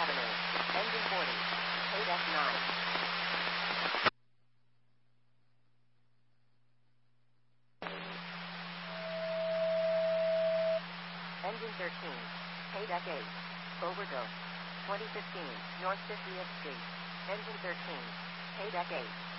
Avenue. Engine 40. KDEC 9. Engine 13. KDEC 8. Overdose. 2015 North 50th Street. Engine 13. KDEC 8.